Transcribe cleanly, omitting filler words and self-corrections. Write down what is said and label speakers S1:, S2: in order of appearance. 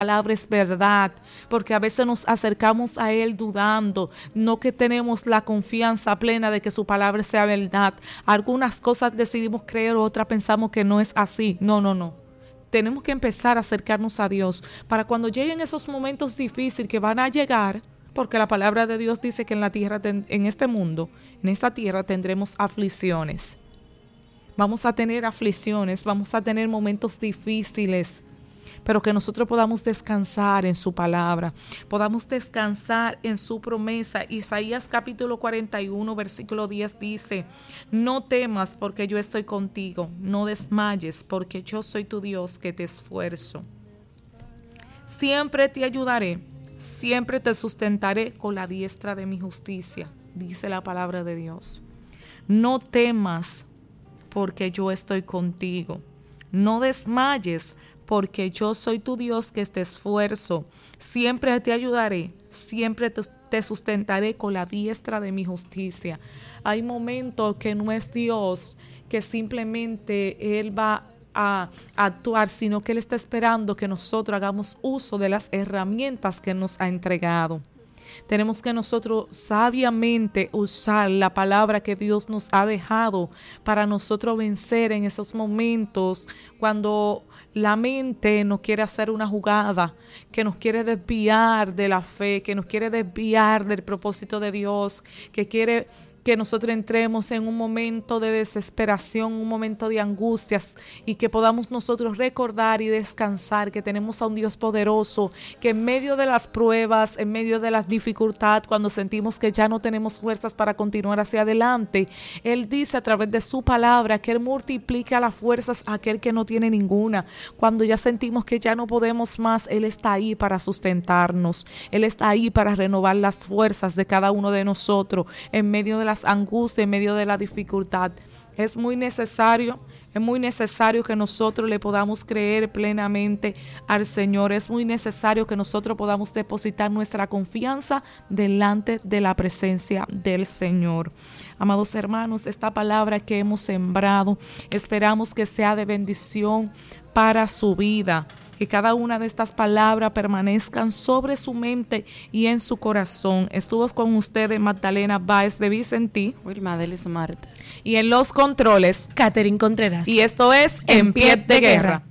S1: palabra es verdad, porque a veces nos acercamos a Él dudando, no que tenemos la confianza plena de que su palabra sea verdad. Algunas cosas decidimos creer, otras pensamos que no es así. No. Tenemos que empezar a acercarnos a Dios para cuando lleguen esos momentos difíciles que van a llegar, porque la palabra de Dios dice que en la tierra, en este mundo, en esta tierra tendremos aflicciones. Vamos a tener aflicciones, vamos a tener momentos difíciles, pero que nosotros podamos descansar en su palabra, podamos descansar en su promesa. Isaías capítulo 41, versículo 10 dice: no temas porque yo estoy contigo, no desmayes porque yo soy tu Dios que te esfuerzo. Siempre te ayudaré, siempre te sustentaré con la diestra de mi justicia, dice la palabra de Dios. No temas porque yo estoy contigo, no desmayes porque yo soy tu Dios que te esfuerzo. Siempre te ayudaré, siempre te sustentaré con la diestra de mi justicia. Hay momentos que no es Dios que simplemente Él va a actuar, sino que Él está esperando que nosotros hagamos uso de las herramientas que nos ha entregado. Tenemos que nosotros sabiamente usar la palabra que Dios nos ha dejado para nosotros vencer en esos momentos cuando la mente nos quiere hacer una jugada, que nos quiere desviar de la fe, que nos quiere desviar del propósito de Dios, que quiere que nosotros entremos en un momento de desesperación, un momento de angustias, y que podamos nosotros recordar y descansar que tenemos a un Dios poderoso, que en medio de las pruebas, en medio de las dificultades, cuando sentimos que ya no tenemos fuerzas para continuar hacia adelante, Él dice a través de su palabra que Él multiplica las fuerzas a aquel que no tiene ninguna. Cuando ya sentimos que ya no podemos más, Él está ahí para sustentarnos, Él está ahí para renovar las fuerzas de cada uno de nosotros en medio de las angustias, en medio de la dificultad. Es muy necesario que nosotros le podamos creer plenamente al Señor. Es muy necesario que nosotros podamos depositar nuestra confianza delante de la presencia del Señor. Amados hermanos, esta palabra que hemos sembrado, esperamos que sea de bendición para su vida. Que cada una de estas palabras permanezcan sobre su mente y en su corazón. Estuvo con ustedes Magdalena Báez de Vicentí,
S2: Wilma Delis Martes,
S1: y en los controles,
S3: Catherine Contreras.
S1: Y esto es En Pie de Guerra.